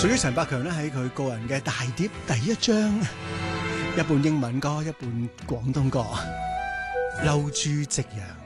屬於陳百強咧，喺佢個人嘅大碟第一張，一半英文歌，一半廣東歌，留住夕陽。